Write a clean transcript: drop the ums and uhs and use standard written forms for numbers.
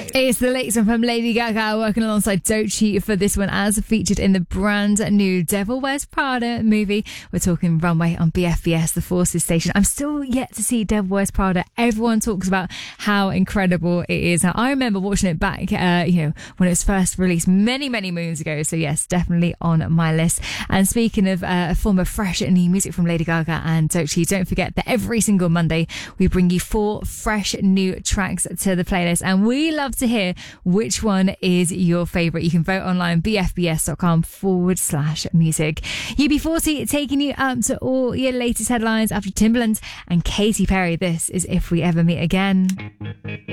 It's the latest one from Lady Gaga, working alongside Doechii for this one, as featured in the brand new Devil Wears Prada movie. We're talking Runway on BFBS, the Forces station. I'm still yet to see Devil Wears Prada. Everyone talks about how incredible it is. Now, I remember watching it back, when it was first released many moons ago. So yes, definitely on my list. And speaking of a form of fresh new music from Lady Gaga and Doechii, don't forget that every single Monday we bring you 4 fresh new tracks to the playlist, and we love to hear which one is your favourite. You can vote online, bfbs.com/music. UB40 taking you up to all your latest headlines after Timbaland and Katy Perry. This is If We Ever Meet Again.